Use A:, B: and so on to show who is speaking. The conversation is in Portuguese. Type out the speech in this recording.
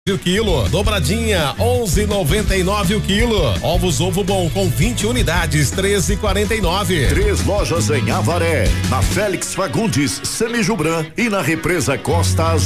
A: o quilo. Dobradinha 11,99 o quilo. Ovos Ovo Bom com 20 unidades 13,49.
B: 3 lojas em Avaré, na Félix Fagundes, Semijubran e na Represa Costa Azul.